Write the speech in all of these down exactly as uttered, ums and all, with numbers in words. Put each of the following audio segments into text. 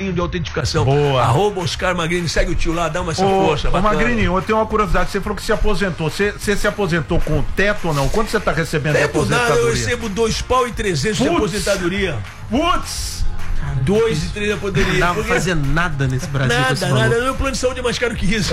selinho de autenticação. Boa. Arroba Oscar Magrini, segue o tio lá, dá uma essa Ô, força. ô Magrini, eu tenho uma curiosidade, você falou que se aposentou, você, você se aposentou com teto ou não? Quanto você tá recebendo de Teto nada, aposentadoria? eu recebo dois pau e trezentos de Putz. aposentadoria. Putz! Dois e três eu poderia. Não dá pra porque- fazer nada nesse Brasil com esse Nada, valor. nada. Meu plano de saúde é mais caro que isso.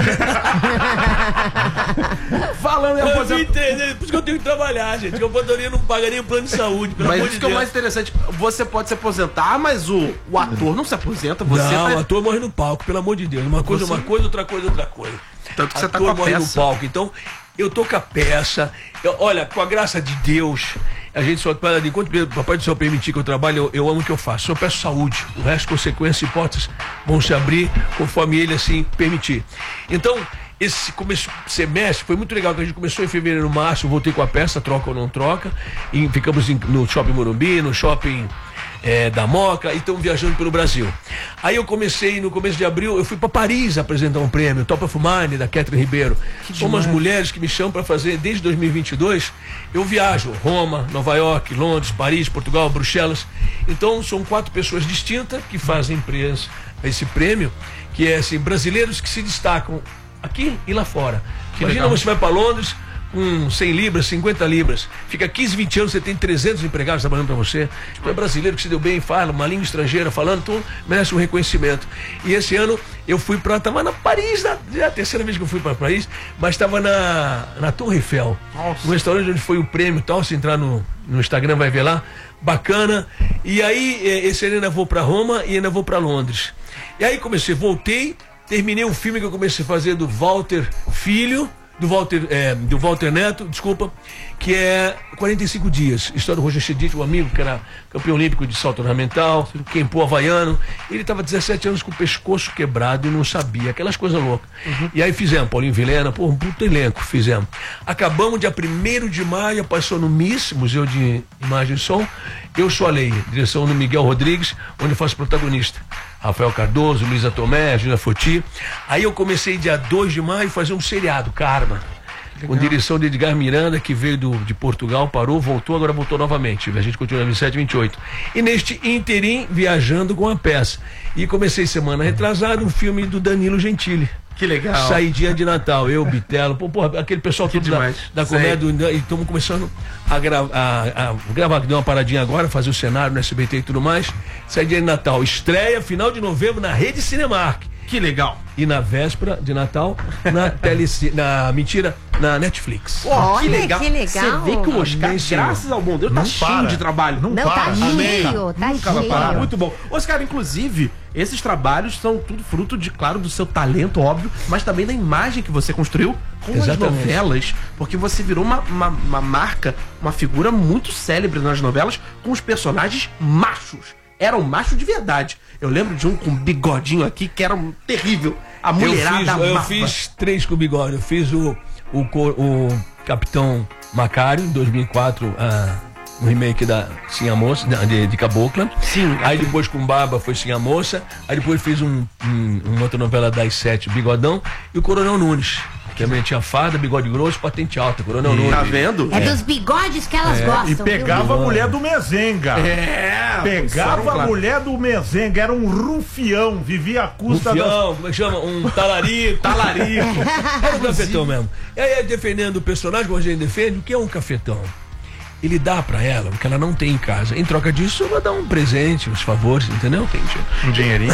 Falando em Eu aposentadoria. vim entender, por isso que eu tenho que trabalhar, gente. Que a aposentadoria não paga nem o plano de saúde. Pelo Mas amor isso de que é o Deus. mais interessante. Você pode se aposentar, mas o, o ator não se aposenta. Você Não, tá... o ator morre no palco, pelo amor de Deus. Uma coisa é Você- uma coisa, outra coisa é outra coisa. Tanto que você tá Ator com a morre no peça. palco. Então, eu tô com a peça. Eu- olha, com a graça de Deus, a gente só pede, enquanto o Papai do Céu permitir que eu trabalhe, eu, eu amo o que eu faço. Eu peço saúde. O resto, consequências e hipóteses vão se abrir conforme ele assim permitir. Então, esse começo, semestre foi muito legal, que a gente começou em fevereiro, março, eu voltei com a peça, troca ou não troca, e ficamos em- no Shopping Morumbi, no Shopping é, da Moca, e estamos viajando pelo Brasil. Aí eu comecei, no começo de abril, eu fui para Paris apresentar um prêmio, Top of Mind, da Catherine Ribeiro. São umas mulheres que me chamam para fazer, desde dois mil e vinte e dois, eu viajo, Roma, Nova York, Londres, Paris, Portugal, Bruxelas. Então são quatro pessoas distintas que fazem prêmios, esse prêmio, que é assim, brasileiros que se destacam aqui e lá fora. Que Imagina legal. você vai para Londres com cem libras, cinquenta libras, fica quinze, vinte anos, você tem trezentos empregados trabalhando para você. Tu é brasileiro que se deu bem, fala uma língua estrangeira falando, tu merece um reconhecimento. E esse ano eu fui para, tava na Paris, na, já a terceira vez que eu fui para Paris, mas estava na, na Torre Eiffel, no restaurante onde foi o prêmio e tal. Se entrar no, no Instagram vai ver lá, bacana. E aí eh, esse ano eu ainda vou para Roma e ainda vou para Londres. E aí comecei, voltei, terminei um filme que eu comecei a fazer do Walter Filho, do Walter, é, do Walter Neto, desculpa, que é quarenta e cinco dias. História do Roger Chedid, um amigo que era campeão olímpico de salto ornamental, quempô havaiano. Ele estava dezessete anos com o pescoço quebrado e não sabia, aquelas coisas loucas. E aí fizemos, Paulinho Vilhena, pô, um puto elenco, fizemos. Acabamos dia primeiro de maio, passou no M I S, Museu de Imagem e Som. Eu Sou a Lei, direção do Miguel Rodrigues, onde eu faço protagonista. Rafael Cardoso, Luísa Tomé, Gina Foti. Aí eu comecei dia dois de maio a fazer um seriado, Karma, com direção de Edgar Miranda, que veio do, de Portugal, parou, voltou, agora voltou novamente. A gente continua vinte e sete, vinte e oito. E neste interim, viajando com a peça. E comecei semana retrasada um filme do Danilo Gentili. Que legal. Saidinha de Natal, eu, Bitelo, pô, porra, aquele pessoal Que todo da, demais. da comédia, e estamos começando a, gra a, a gravar, deu uma paradinha agora, fazer o cenário no S B T e tudo mais. Saidinha de Natal, estreia final de novembro na Rede Cinemark. Que legal. E na véspera de Natal, na teleci na mentira, na Netflix. Pô, que Olha, legal. que legal. Você vê que o Oscar, Amém, senhor. graças ao bom Deus, tá Não cheio para. de trabalho. Não, Não, para. tá cheio, tá Nunca vai parar. cheio. Muito bom. Oscar, inclusive, esses trabalhos são tudo fruto de, claro, do seu talento, óbvio, mas também da imagem que você construiu com Exatamente. as novelas, porque você virou uma, uma, uma marca, uma figura muito célebre nas novelas, com os personagens machos. Era um macho de verdade. Eu lembro de um com bigodinho aqui que era um terrível. A Eu mulherada fiz, eu amava. fiz três com bigode. Eu fiz o, o, co- o Capitão Macário, em dois mil e quatro, ah, um remake da Sim a Moça, da- de, de Cabocla. Sim. Aí depois com Barba foi Sim a Moça. Aí depois fiz um, um, uma outra novela das sete, Bigodão. E o Coronel Nunes. Que também tinha farda, bigode grosso, patente alta. Coronel Nunes. Tá vendo? É dos bigodes que elas gostam. E pegava a viu? mulher do Mezenga. É. Pegava claro. a mulher do Mezenga, era um rufião, vivia à custa das... Rufião, como é que chama? Um talarico. Talarico. Era um cafetão mesmo. E aí, defendendo o personagem, como a gente defende, o que é um cafetão? Ele dá pra ela o que ela não tem em casa. Em troca disso, ela dá um presente, uns favores, entendeu? Entendi. Um dinheirinho.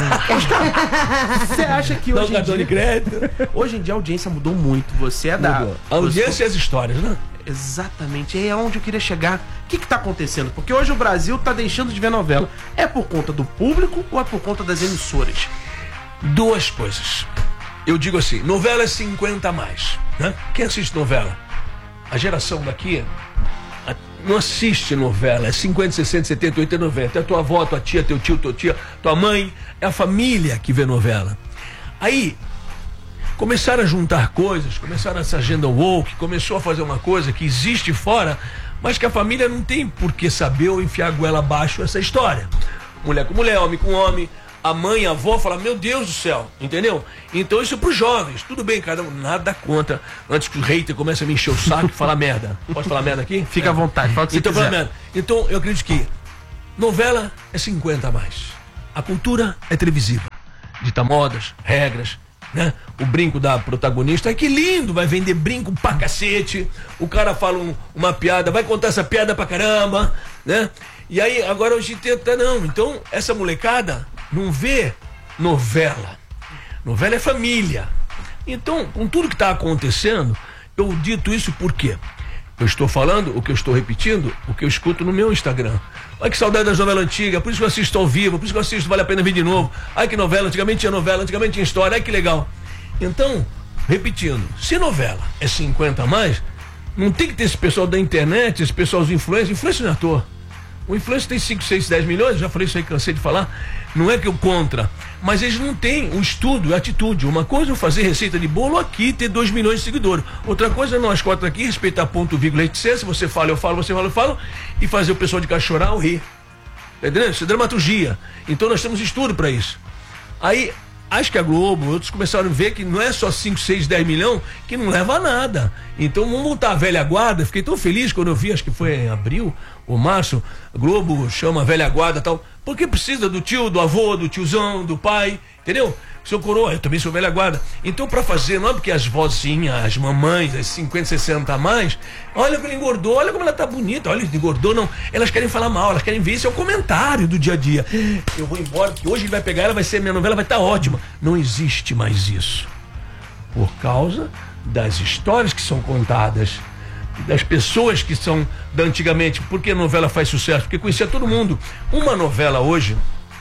Você acha que Dá um hoje em cartão de dia... crédito. Hoje em dia a audiência mudou muito. Você é da... Mudou. A audiência e as histórias, né? Exatamente, é onde eu queria chegar. O que que tá acontecendo? Porque hoje o Brasil tá deixando de ver novela. É por conta do público ou é por conta das emissoras? Duas coisas. Eu digo assim, novela é cinquenta a mais, né? Quem assiste novela? A geração daqui a- não assiste novela, é cinquenta, sessenta, setenta, oitenta, noventa. É tua avó, tua tia, teu tio, tua tia, tua mãe, é a família que vê novela. Aí, começaram a juntar coisas, começaram essa agenda woke, começou a fazer uma coisa que existe fora, mas que a família não tem por que saber ou enfiar a goela abaixo essa história. Mulher com mulher, homem com homem, a mãe, a avó fala, meu Deus do céu, entendeu? Então isso é pros jovens, tudo bem, cada um, nada contra, antes que o hater comece a me encher o saco e falar merda. Posso falar merda aqui? Fica à vontade, fala o que você Então, quiser. fala merda. Então eu acredito que novela é cinquenta a mais, a cultura é televisiva. dita modas, regras, né? O brinco da protagonista, que lindo, vai vender brinco pra cacete. O cara fala um, uma piada, vai contar essa piada pra caramba, né? E aí, agora hoje tenta não. Então, essa molecada não vê novela. Novela é família. Então, com tudo que tá acontecendo, eu dito isso por quê? Eu estou falando o que eu estou repetindo, o que eu escuto no meu Instagram. Olha que saudade das novelas antigas, por isso que eu assisto ao vivo, por isso que eu assisto, vale a pena ver de novo. Ai que novela, antigamente tinha novela, antigamente tinha história, ai que legal. Então, repetindo, se novela é cinquenta a mais, não tem que ter esse pessoal da internet, esse pessoal dos influencers, influencer não é à toa. O influencer tem cinco, seis, dez milhões, já falei isso aí, cansei de falar. Não é que eu contra, mas eles não têm o estudo, a atitude. Uma coisa é fazer receita de bolo aqui, ter dois milhões de seguidores. Outra coisa é nós quatro aqui, respeitar ponto, vírgula, etcétera. Se você fala, eu falo, você fala, eu falo, e fazer o pessoal de casa chorar ou rir. Tá entendendo? Isso é dramaturgia. Então nós temos estudo para isso. Aí, acho que a Globo, outros começaram a ver que não é só cinco, seis, dez milhões, que não leva a nada. Então vamos voltar à velha guarda. Fiquei tão feliz quando eu vi, acho que foi em abril ou março, a Globo chama a velha guarda e tal, porque precisa do tio, do avô, do tiozão, do pai, entendeu? Seu coroa, eu também sou velha guarda. Então, pra fazer, não é porque as vozinhas, as mamães, as cinquenta, sessenta a mais, olha como ela engordou, olha como ela tá bonita, olha, engordou, não. Elas querem falar mal, elas querem ver esse é o comentário do dia a dia. Eu vou embora, porque hoje ele vai pegar ela, vai ser minha novela, vai estar tá ótima. Não existe mais isso. Por causa das histórias que são contadas, das pessoas que são da antigamente. Por que a novela faz sucesso? Porque conhecia todo mundo. Uma novela hoje,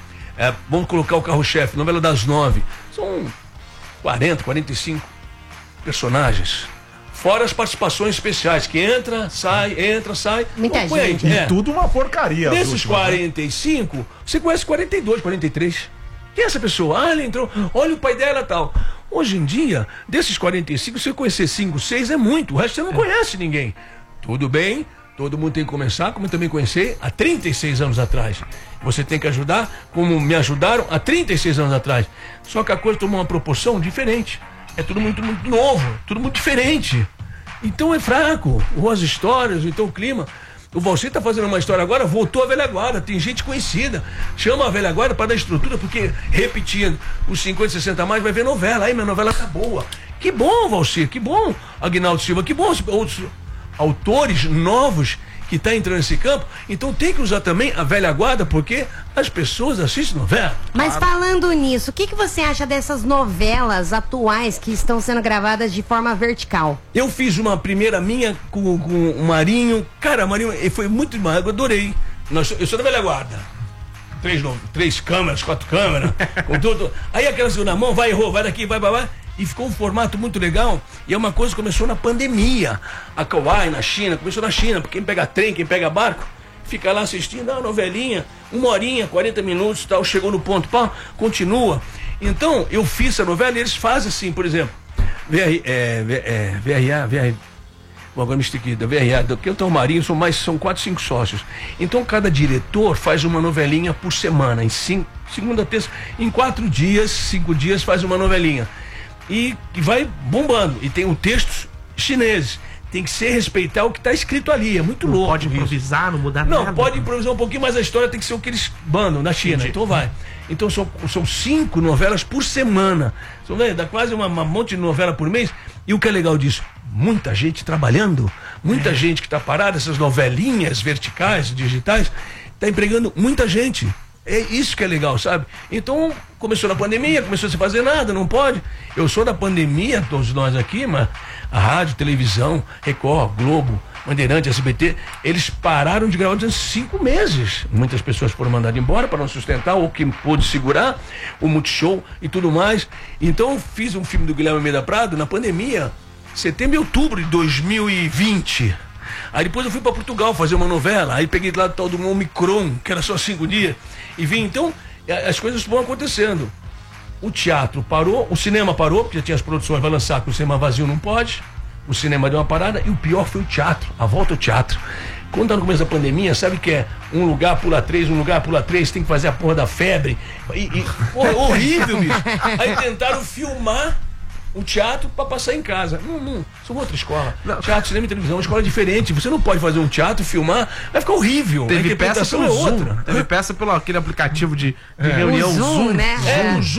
é, vamos colocar o carro-chefe, novela das nove, são quarenta, quarenta e cinco personagens. Fora as participações especiais, que entra, sai, entra, sai. Muita Não, gente. E é. tudo uma porcaria. Desses últimas, quarenta e cinco, você conhece quarenta e dois, quarenta e três. Quem é essa pessoa? Ah, ela entrou, olha o pai dela e tal. Hoje em dia, desses quarenta e cinco, você conhecer cinco, seis é muito, o resto você não conhece ninguém. Tudo bem, todo mundo tem que começar, como eu também conheci há trinta e seis anos atrás. Você tem que ajudar como me ajudaram há trinta e seis anos atrás. Só que a coisa tomou uma proporção diferente. É tudo muito, muito novo, tudo muito diferente. Então é fraco, ou as histórias, então o clima. O Valcir tá fazendo uma história agora, voltou a velha guarda, tem gente conhecida. Chama a velha guarda para dar estrutura, porque, repetindo, os cinquenta, sessenta a mais vai ver novela. Aí minha novela tá boa. Que bom, Valcir, que bom, Aguinaldo Silva, que bom outros autores novos que estão tá entrando nesse campo. Então tem que usar também a velha guarda, porque as pessoas assistem novela. Mas claro. Falando nisso, o que, que você acha dessas novelas atuais que estão sendo gravadas de forma vertical? Eu fiz uma primeira minha com, com o Marinho. Cara, Marinho, foi muito demais, eu adorei. Nós, eu sou da velha guarda. Três, três câmeras, quatro câmeras, com tudo. Aí aquela segunda mão, vai, errou, vai daqui, vai, vai, vai. E ficou um formato muito legal. E é uma coisa que começou na pandemia. A Kauai, na China, começou na China. Quem pega trem, quem pega barco, fica lá assistindo a novelinha, uma horinha, quarenta minutos, tal, chegou no ponto, pá, continua. Então, eu fiz essa novela e eles fazem assim, por exemplo, V R, é, é, V R A, V R, bom, agora me estiquei, da V R A, porque eu tenho o Marinho, são mais, são quatro, cinco sócios. Então, cada diretor faz uma novelinha por semana, em cinco, segunda, terça, em quatro dias, cinco dias faz uma novelinha. E, e vai bombando. E tem o texto chineses. Tem que ser respeitar o que está escrito ali. É muito Não louco. pode improvisar, isso. não mudar não, nada. Não, pode improvisar um pouquinho, mas a história tem que ser o que eles mandam na China. Entendi. Então vai. Então são, são cinco novelas por semana. São, né, dá quase uma, uma monte de novela por mês. E o que é legal disso? Muita gente trabalhando. Muita é. gente que está parada, essas novelinhas verticais, digitais, está empregando muita gente. É isso que é legal, sabe? Então, começou na pandemia, começou a se fazer nada, não pode. Eu sou da pandemia, todos nós aqui, mas a rádio, televisão, Record, Globo, Bandeirante, S B T, eles pararam de gravar durante cinco meses. Muitas pessoas foram mandadas embora para não sustentar, ou quem pôde segurar, o Multishow e tudo mais. Então, eu fiz um filme do Guilherme Almeida Prado na pandemia, setembro e outubro de dois mil e vinte. Aí depois eu fui para Portugal fazer uma novela, aí peguei lá do tal do Omicron, que era só cinco dias, e vim. Então, as coisas vão acontecendo. O teatro parou, o cinema parou, porque já tinha as produções, vai lançar, que o cinema vazio não pode, o cinema deu uma parada, e o pior foi o teatro, a volta ao teatro. Quando tá no começo da pandemia, sabe que é um lugar pula três, um lugar pula três, tem que fazer a porra da febre, e, e porra, horrível, bicho. Aí tentaram filmar o teatro para passar em casa. Não, não, são outra escola. Não. Teatro, cinema e televisão é uma escola diferente. Você não pode fazer um teatro, filmar, vai ficar horrível. Teve peça pelo é Zoom. outra. Teve peça pelo aquele aplicativo de, de é. reunião o Zoom, Zoom, né? É, o Zoom. Teve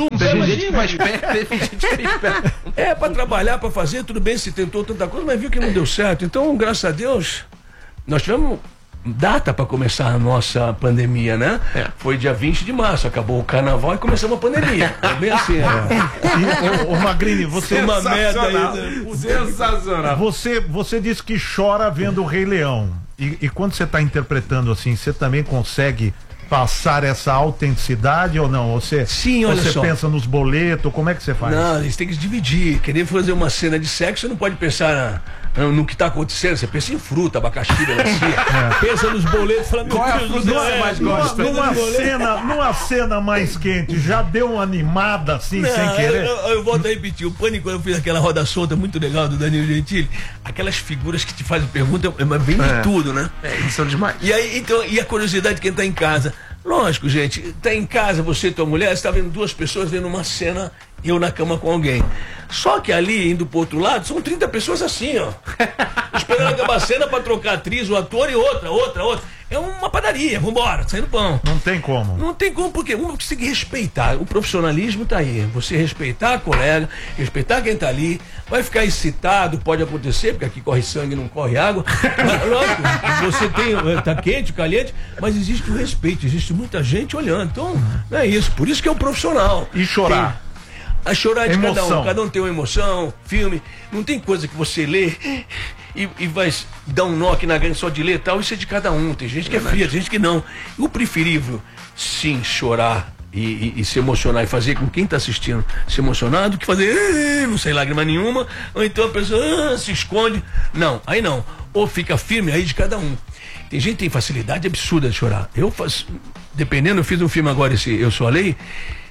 gente que vai esperto, teve gente que é esperto. É, pra trabalhar, pra fazer, tudo bem, se tentou tanta coisa, mas viu que não deu certo. Então, graças a Deus, nós tivemos data para começar a nossa pandemia, né? É. Foi dia vinte de março, acabou o carnaval e começamos a pandemia. É bem assim, E, ô, ô, Magrini, você uma merda aí. Sensacional. Sensacional. Você, você disse que chora vendo o Rei Leão. E, e quando você está interpretando assim, você também consegue passar essa autenticidade ou não? Você, Sim, olha você só. pensa nos boletos, como é que você faz? Não, eles têm que se dividir. Querer fazer uma cena de sexo, você não pode pensar no, no que está acontecendo. Você pensa em fruta, abacaxi, melancia. Pensa nos boletos, falando, Qual é a meu Deus fruta do que você céu, mais numa- gosta? numa Numa boleto. cena, numa cena mais quente, já deu uma animada assim, Não, sem querer? Eu, eu, eu volto a repetir, o Pânico, quando eu fiz aquela roda solta muito legal do Danilo Gentili, aquelas figuras que te fazem pergunta, mas vem de É. tudo, né? É, eles são demais. E aí, então, e a curiosidade de quem tá em casa? Lógico, gente, tá em casa, você e tua mulher, você tá vendo duas pessoas vendo uma cena, eu na cama com alguém. Só que ali, indo pro outro lado, são trinta pessoas assim, ó. Esperando acabar a cena pra trocar a atriz, o ator e outra, outra, outra. É uma padaria, vambora, saindo pão. Não tem como. Não tem como, porque um tem que respeitar. O profissionalismo tá aí. Você respeitar a colega, respeitar quem tá ali, vai ficar excitado, pode acontecer, porque aqui corre sangue, não corre água. Mas, lógico, você tem, tá quente, caliente, mas existe o respeito, existe muita gente olhando. Então, não é isso. Por isso que é um profissional. E chorar? Tem- a chorar é de cada Emoção. um. Cada um tem uma emoção, filme. Não tem coisa que você lê e, e vai dar um nó aqui na garganta só de ler e tal. Isso é de cada um. Tem gente que é fria, tem gente que não. O preferível, sim, chorar e, e- e se emocionar e fazer com quem está assistindo se emocionar do que fazer, "Eh", não sei, lágrima nenhuma. Ou então a pessoa ah, se esconde. Não, aí não. Ou fica firme, aí de cada um. Tem gente que tem facilidade absurda de chorar. Eu faço, dependendo, eu fiz um filme agora, esse Eu Sou a Lei.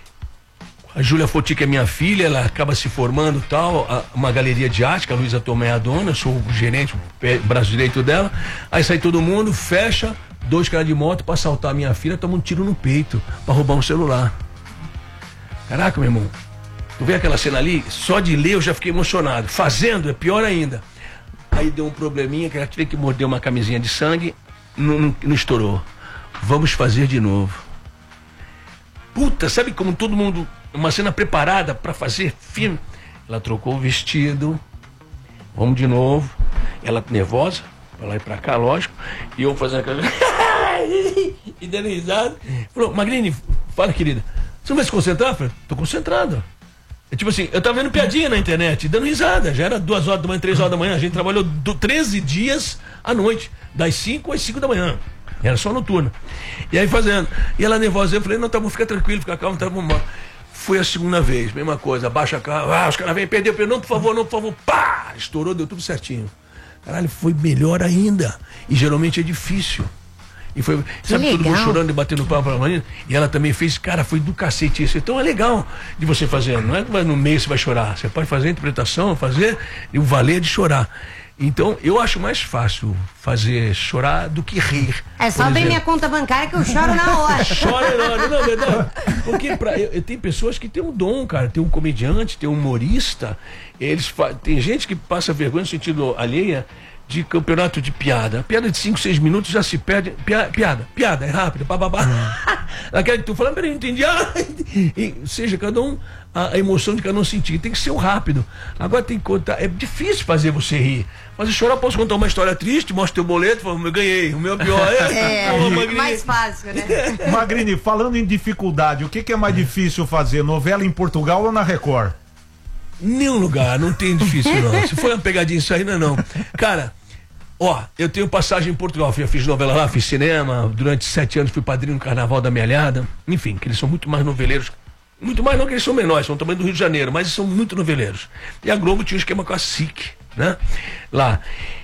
A Júlia Foti, que é minha filha, ela acaba se formando tal, a- uma galeria de arte, que a Luísa Tomé é a dona, eu sou o gerente, o pé- braço direito dela. Aí sai todo mundo, fecha, dois caras de moto pra assaltar a minha filha, toma um tiro no peito, pra roubar um celular. Caraca, meu irmão, tu vê aquela cena ali, só de ler eu já fiquei emocionado. Fazendo é pior ainda. Aí deu um probleminha, que ela tive que morder uma camisinha de sangue, não, não, não estourou. Vamos fazer de novo. Puta, sabe como todo mundo, uma cena preparada pra fazer filme. Ela trocou o vestido, vamos de novo. Ela nervosa, pra lá e pra cá, lógico. E eu fazendo aquela. e dando risada. Falou, Magrini, fala, querida, você não vai se concentrar? Eu falei, tô concentrado. É tipo assim, eu tava vendo piadinha na internet, dando risada. Já era duas horas da manhã, três horas da manhã. A gente trabalhou do, treze dias à noite, das cinco às cinco da manhã. Era só noturno. E aí fazendo. E ela nervosa, eu falei, não, tá bom, fica tranquilo, fica calmo, tá bom. Foi a segunda vez, mesma coisa, abaixa a cara, ah, os caras vêm, perdeu, perdeu, não, por favor, não, por favor, pá! Estourou, deu tudo certinho. Caralho, foi melhor ainda. E geralmente é difícil. E foi, sabe, todo mundo legal. chorando e batendo palma pra Marina. E ela também fez, cara, foi do cacete isso. Então é legal de você fazer. Não é que vai no meio você vai chorar. Você pode fazer a interpretação, fazer e o valer de chorar. Então, eu acho mais fácil fazer chorar do que rir. É só por abrir exemplo. minha conta bancária que eu choro na hora. Chora, não, não, é verdade. Porque pra, eu, eu, tem pessoas que têm um dom, cara. Tem um comediante, tem um humorista. Eles fa- tem gente que passa vergonha no sentido alheia de campeonato de piada. Piada de cinco, seis minutos já se perde. Pia- piada, piada, é rápida, bababá. Aquela que tu falando, peraí, não entendi. Ah, e, seja, cada um, a, a emoção de cada um sentir. Tem que ser o rápido. Agora tem que contar. É difícil fazer você rir. Mas chorar, posso contar uma história triste, mostra teu boleto, fala, eu ganhei, o meu é pior. É, É, Pô, Magrini. mais fácil, né? Magrini, falando em dificuldade, o que, que é mais difícil fazer? Novela em Portugal ou na Record? Nenhum lugar, não tem difícil não. Se for uma pegadinha isso aí, não é não. Cara, ó, eu tenho passagem em Portugal, eu fiz novela lá, fiz cinema, durante sete anos fui padrinho no Carnaval da Mealhada. Enfim, que eles são muito mais noveleiros. Muito mais não que eles são menores, são também do Rio de Janeiro, mas eles são muito noveleiros. E a Globo tinha um esquema com a S I C, né? Lá.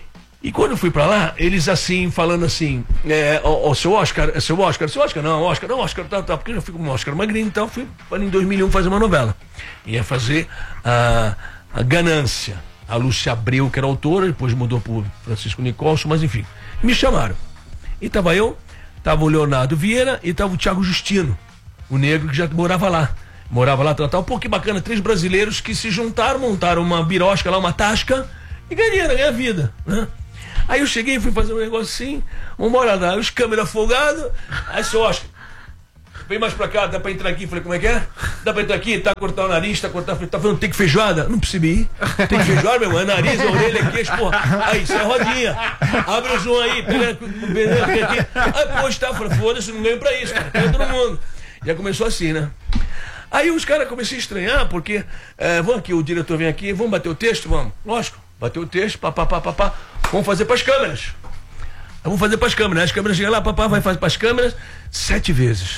E quando eu fui pra lá, eles assim, falando assim, é, ó, ó, seu Oscar, é seu Oscar, seu Oscar, não, Oscar, não, Oscar, tá, tá, porque eu fico com o Oscar Magrini, então fui em dois mil e um fazer uma novela. Ia fazer a, a Ganância. A Lúcia Abreu, que era autora, depois mudou pro Francisco Nicolson, mas enfim, me chamaram. E tava eu, tava o Leonardo Vieira e tava o Thiago Justino, o negro que já morava lá. Morava lá, tal, tal. Pô, que bacana, três brasileiros que se juntaram, montaram uma birosca lá, uma tasca, e ganharam, ganharam a vida, né? Aí eu cheguei e fui fazer um negócio assim, uma hora lá, os câmeras folgados, aí seu Oscar, vem mais pra cá, dá pra entrar aqui. Falei, como é que é? Dá pra entrar aqui, tá cortar o nariz, tá cortar. Falei, tá falando, tem que feijoada? Não percebi. Tem que feijoada, meu irmão? É nariz, é orelha, queixo, porra. Aí, isso é rodinha. Abre o zoom aí, pega aqui. Aí, poxa, tá, falei, foda-se, não ganho pra isso, cara. Ganho todo mundo. Já começou assim, né? Aí os caras começaram a estranhar, porque, é, vamos aqui, o diretor vem aqui, vamos bater o texto? Vamos. Lógico, bater o texto, papapá, papá. Vamos fazer pras câmeras. Vamos fazer pras câmeras. As câmeras chegam lá, papá vai fazer pras câmeras sete vezes.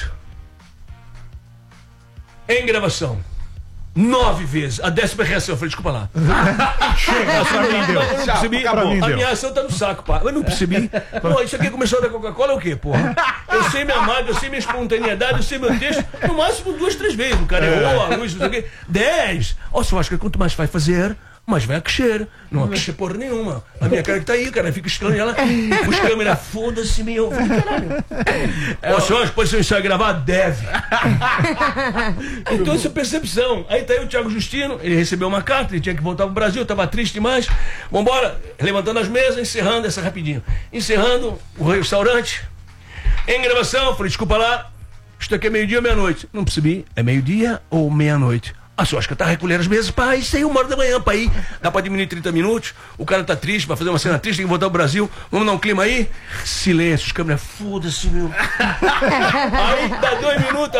Em gravação. Nove vezes. A décima reação. Eu falei, desculpa lá. Chega, pra mim deu. Eu não percebi. Pra mim A deu. minha ação tá no saco, pá. Eu não percebi. Pô, isso aqui começou da Coca-Cola é o quê, porra? Eu sei minha marca, eu sei minha espontaneidade, eu sei meu texto. No máximo duas, três vezes. O cara errou, a luz, não sei o quê. Dez. Ó, só acho que quanto mais vai fazer, mais vai crescer. Não vai crescer porra nenhuma. A minha cara que tá aí, cara, fica estranho. Ela, os câmeras, foda-se, meu. Caralho. Ó, senhor, depois se eu ensaio gravar, deve. Então, essa percepção. Aí tá aí o Thiago Justino, ele recebeu uma carta, ele tinha que voltar pro Brasil, tava triste demais. Vambora, levantando as mesas, encerrando essa rapidinho. Encerrando o restaurante. Em gravação, falei, desculpa lá, isto aqui é meio-dia ou meia-noite? Não percebi, é meio-dia ou meia-noite? A Sosca tá recolhendo as mesas pra isso aí uma hora da manhã pra ir. Dá pra diminuir trinta minutos. O cara tá triste, vai fazer uma cena triste, tem que voltar ao Brasil. Vamos dar um clima aí? Silêncio, os câmeras, foda-se, meu. Aí dá dois minutos.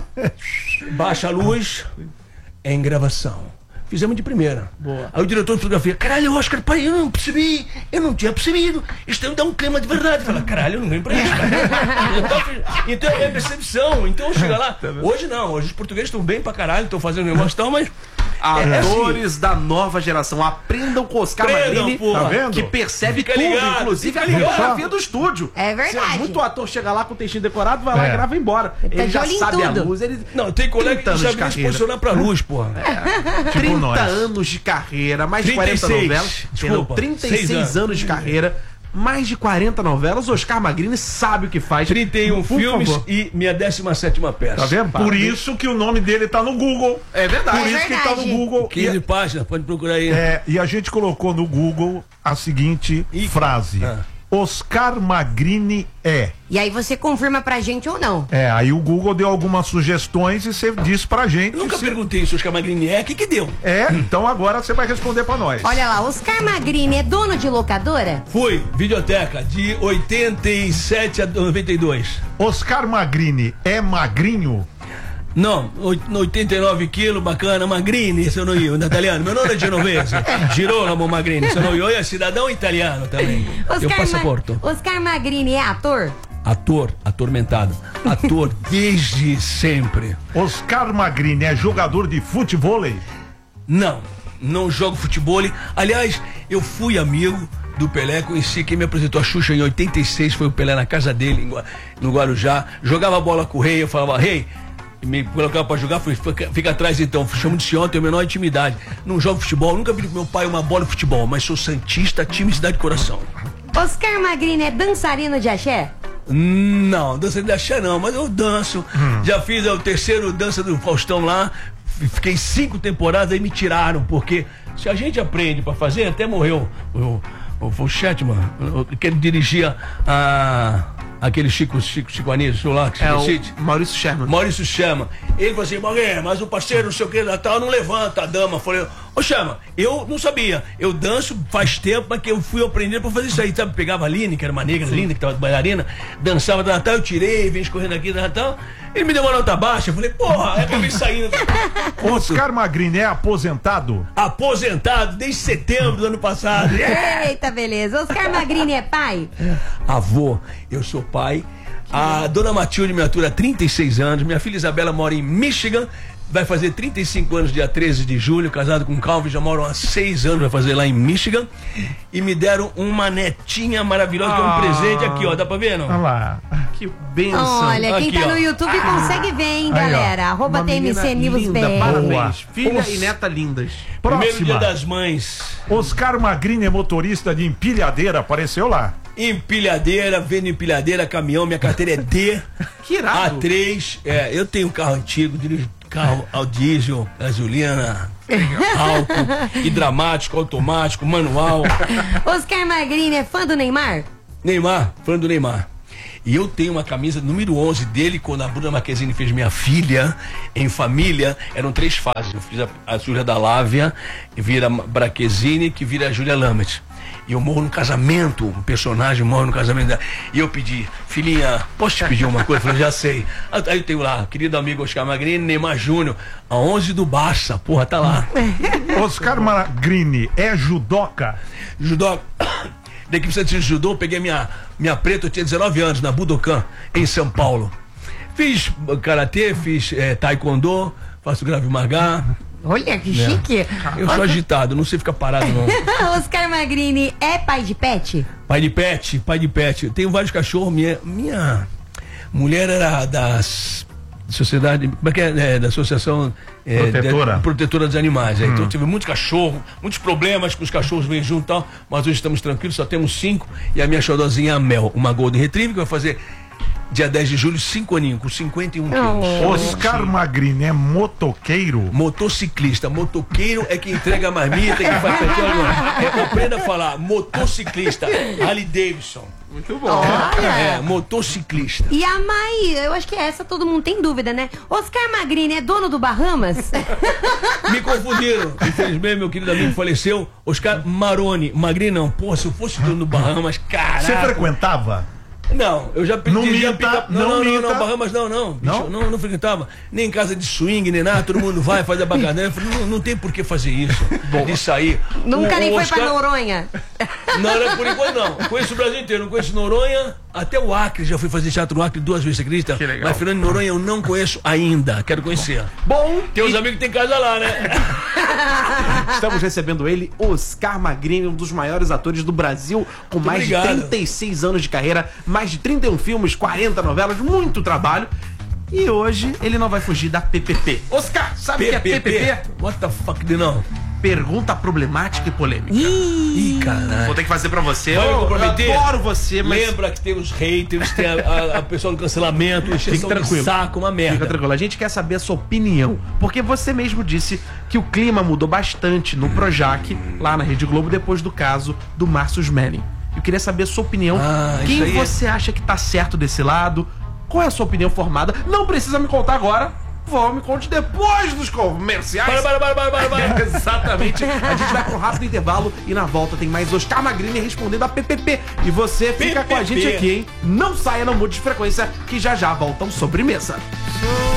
Baixa a luz. É em gravação. Fizemos de primeira. Boa. Aí o diretor de fotografia, caralho, Oscar, pai, eu não percebi, eu não tinha percebido. Isso dá um clima de verdade. Fala, caralho, eu não venho pra isso, cara. Então, então é percepção. Então chega lá. Hoje não, hoje os portugueses estão bem pra caralho, estão fazendo negócio e tal, mas. Atores é assim. da nova geração, aprendam com Oscar Aprendam, Magrini, porra. Tá vendo? que percebe Fica tudo, ligado, inclusive fica a ligado. fotografia do estúdio. É verdade. Se muito ator chega lá com o textinho decorado, vai lá, É. grava e vai embora. Ele, tá de já olho em sabe a tudo. luz, ele Não, tem colega trinta que não anos sabe de nem se carreira. posicionar pra luz, porra. Tipo nós. trinta anos de carreira, mais de trinta e quarenta seis. novelas. Desculpa, trinta e seis seis anos. anos de carreira, mais de quarenta novelas. Oscar Magrini sabe o que faz. trinta e um Por filmes favor. e minha décima sétima peça. Tá vendo? Por isso que o nome dele tá no Google. É verdade. Por É isso que tá no verdade. Google. quinze E, páginas, pode procurar aí. é, e a gente colocou no Google a seguinte E- frase. Ah. Oscar Magrini é. E aí você confirma pra gente ou não. É, aí o Google deu algumas sugestões e você disse pra gente. Eu nunca se- perguntei se o Oscar Magrini é, o que que deu? É, então agora você vai responder pra nós. Olha lá, Oscar Magrini é dono de locadora? Fui, videoteca, de oitenta e sete a noventa e dois. Oscar Magrini é magrinho? Não, oit- oitenta e nove quilos, bacana, Magrini, se eu não ia, italiano. Meu nome é genovese, Girolamo Magrini, se eu não ia. Eu é cidadão italiano também. Tem Oscar, passaporte. Ma Oscar Magrini é ator? Ator, atormentado. Ator desde sempre. Oscar Magrini é jogador de futevôlei? Não, não jogo futebol. Aliás, eu fui amigo do Pelé, conheci quem me apresentou a Xuxa em oitenta e seis, foi o Pelé na casa dele, em Gua- no Guarujá. Jogava bola com o Rei, eu falava, Rei, me colocava pra jogar, falei, fica, fica atrás então, chamo de senhor, tenho a menor intimidade. Não jogo futebol, nunca pedi pro meu pai uma bola de futebol, mas sou santista, time Cidade de Coração. Oscar Magrini é dançarino de axé? Não, dança de axé não, mas eu danço. Já fiz o terceiro dança do Faustão lá, f- fiquei cinco temporadas, aí me tiraram, porque se a gente aprende pra fazer, até morreu o, o, o Chetman, que ele dirigia a, aquele Chico, Chico, Chico Anísio lá, que se É decide. o Maurício Sherman. Maurício Chama. Ele falou assim, Magué, mas o parceiro, não sei o que, tal, não levanta a dama. Eu falei, ô Chama, eu não sabia. Eu danço faz tempo, mas que eu fui aprendendo pra fazer isso aí. Sabe, pegava a Aline, que era uma negra linda, que tava de bailarina, dançava da Natal, eu tirei, vim escorrendo aqui da Natal. Ele me deu uma nota baixa, eu falei, porra, aí acabei saindo. Oscar Magrini é aposentado? Aposentado desde setembro do ano passado. Eita, beleza. Oscar Magrini é pai? Avô, eu sou pai. A dona Matilde me atura há trinta e seis anos. Minha filha Isabela mora em Michigan. Vai fazer trinta e cinco anos dia treze de julho. Casado com o Calvin, já moram há seis anos. Vai fazer lá em Michigan. E me deram uma netinha maravilhosa, que é um Ah. presente aqui, ó. Dá pra ver, não? Olha lá. Que benção. Olha, quem Aqui, tá ó. no YouTube consegue ver, hein, Aí, ó. galera? Arroba Uma menina T M C News linda, B R. parabéns. Boa. Filha Os- e neta lindas. Primeiro dia Próxima. das mães. Oscar Magrini é motorista de empilhadeira, apareceu lá. Empilhadeira, vendo empilhadeira, caminhão. Minha carteira é D. Que irado. A três. É, eu tenho um carro antigo, dirijo carro ao diesel, gasolina, álcool, hidráulico, automático, manual. Oscar Magrini é fã do Neymar? Neymar, falando do Neymar. E eu tenho uma camisa número onze dele, quando a Bruna Marquezine fez Minha Filha, em Família, eram três fases. Eu fiz a, a Júlia da Lávia, vira Marquezine, que vira a Júlia Lamet. E eu morro no casamento, o personagem morre no casamento dela. E eu pedi, filhinha, posso te pedir uma coisa? Eu falei, já sei. Aí eu tenho lá, querido amigo Oscar Magrini, Neymar Júnior, a onze do Barça, porra, tá lá. Oscar Magrini é judoca? Judô, da equipe de judô, peguei minha, minha preta, eu tinha dezenove anos, na Budokan, em São Paulo. Fiz karatê, fiz é, taekwondo, faço Krav Maga. Olha que chique. Eu sou agitado, não sei ficar parado não. Oscar Magrini é pai de pet? Pai de pet, pai de pet. Eu tenho vários cachorros, minha, minha mulher era das sociedade, como é que é, é da associação é, protetora. De, protetora dos animais. É. Hum. Então eu tive muitos cachorros, muitos problemas com os cachorros vêm junto e tal, mas hoje estamos tranquilos, só temos cinco e a minha xodozinha é a Mel, uma Golden Retriever que vai fazer dia dez de julho, cinco aninhos, com cinquenta e um quilos. Oscar Magrini é motoqueiro? Motociclista. Motoqueiro é que entrega a marmita, que faz petróleo. É, aprenda a falar. Motociclista. Harley Davidson. Muito bom. Olha. É, motociclista. E a Mai, eu acho que essa todo mundo tem dúvida, né? Oscar Magrini é dono do Bahamas? Me confundiram. Infelizmente, meu querido amigo faleceu. Oscar Maroni. Magrini não. Pô, se eu fosse dono do Bahamas, caralho. Você frequentava? Não, eu já pedi. Não já minta, pedi- não não, não, minta. não, Bahamas não, não. Bicho, Não? não, não frequentava. Nem em casa de swing, nem nada, todo mundo vai, faz a bacanã. Eu falei, não, não tem por que fazer isso. De sair. Nunca O- nem o foi Oscar- pra Noronha? Não, não, por enquanto não. Conheço o Brasil inteiro, não conheço Noronha, até o Acre. Já fui fazer teatro no Acre duas vezes, você acredita? Que legal. Mas Fernando de Noronha eu não conheço ainda, quero conhecer. Bom, Tem uns amigos que tem casa lá, né? estamos recebendo ele, Oscar Magrini, um dos maiores atores do Brasil, com mais obrigado. de trinta e seis anos de carreira, mais de trinta e um filmes, quarenta novelas, muito trabalho. E hoje ele não vai fugir da P P P. Oscar, sabe o que é P P P? What the fuck de não? Pergunta problemática e polêmica. Ih, caralho. Vou ter que fazer pra você. Vai me Eu, comprometer? eu adoro você, mas... Lembra que tem os haters, tem a, a, a pessoa do cancelamento, encheção de tranquilo. saco, uma merda. Fica tranquilo, a gente quer saber a sua opinião, porque você mesmo disse que o clima mudou bastante no Projac, lá na Rede Globo, depois do caso do Márcio Smelling. Eu queria saber a sua opinião. Ah, isso Quem aí é- você acha que tá certo desse lado? Qual é a sua opinião formada? Não precisa me contar agora. Vou me conte depois dos comerciais. Para, para, para, para, para, para. Exatamente. A gente vai para um rápido intervalo e na volta tem mais Oscar Magrini respondendo a P P P. E você fica P P P. com a gente aqui, hein? Não saia, não mude de frequência, que já já voltam sobremesa.